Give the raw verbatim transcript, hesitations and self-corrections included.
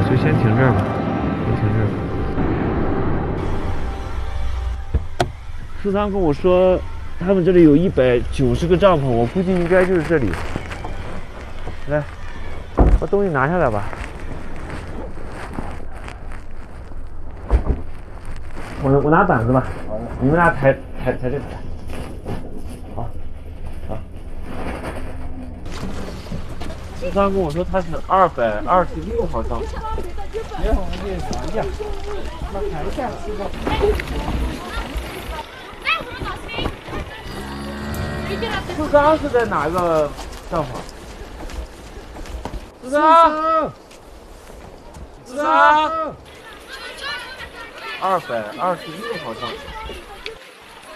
就先停这儿吧，先停这儿吧。食堂跟我说，他们这里有一百九十个帐篷，我估计应该就是这里。来，把东西拿下来吧。我我拿板子吧，你们俩抬抬抬这个。好，好。食堂跟我说他是二百二十六号帐篷。别往这玩意儿，那抬一下，这个。四三是在哪个帐篷？四三，四三，二百二十六号帐篷。